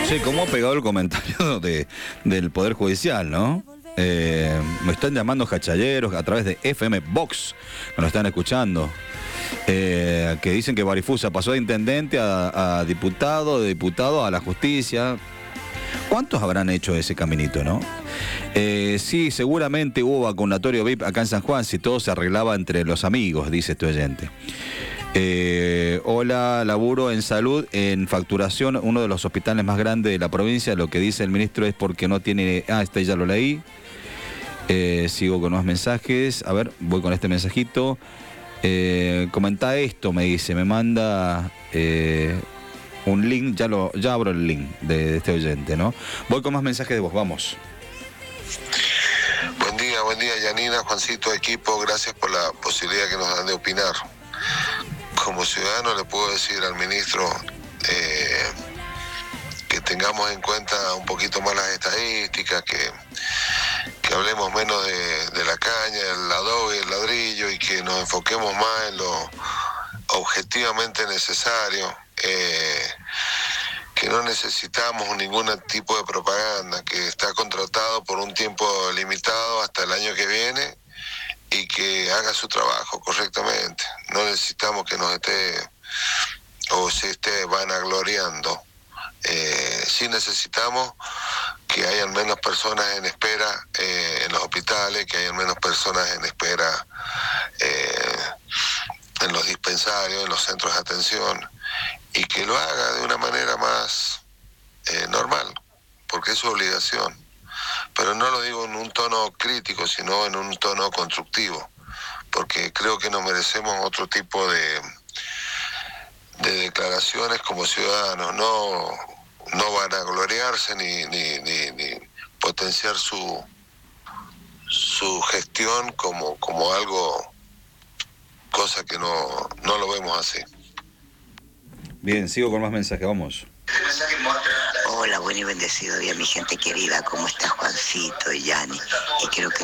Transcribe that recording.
Che, ¿cómo ha pegado el comentario del Poder Judicial, no? Me están llamando hachalleros a través de FM Box, me lo están escuchando. Que dicen que Barifusa pasó de intendente a diputado, de diputado a la justicia. ¿Cuántos habrán hecho ese caminito, no? Sí, seguramente hubo vacunatorio VIP acá en San Juan, si todo se arreglaba entre los amigos, dice este oyente. Hola, laburo en salud, en facturación, uno de los hospitales más grandes de la provincia. Lo que dice el ministro es porque no tiene... este ya lo leí. Sigo con más mensajes. A ver, voy con este mensajito. Comenta esto, me dice, me manda un link, ya abro el link de este oyente, ¿no? Voy con más mensajes de voz, vamos. Buen día, Yanina, Juancito, equipo, gracias por la posibilidad que nos dan de opinar. Como ciudadano le puedo decir al ministro que tengamos en cuenta un poquito más las estadísticas, que hablemos menos de la caña, el adobe, el ladrillo, y que nos enfoquemos más en lo objetivamente necesario, que no necesitamos ningún tipo de propaganda, que está contratado por un tiempo limitado hasta el año que viene y que haga su trabajo correctamente. No necesitamos que nos esté o se esté vanagloriando. Sí necesitamos que hayan menos personas en espera en los hospitales, que hayan menos personas en espera en los dispensarios, en los centros de atención, y que lo haga de una manera más normal, porque es su obligación. Pero no lo digo en un tono crítico, sino en un tono constructivo, porque creo que nos merecemos otro tipo de declaraciones como ciudadanos, no van a gloriarse ni potenciar su gestión como algo, cosa que no lo vemos así. Bien, sigo con más mensajes, vamos. Hola, buen y bendecido día, mi gente querida. ¿Cómo estás, Juancito y Yani? Y creo que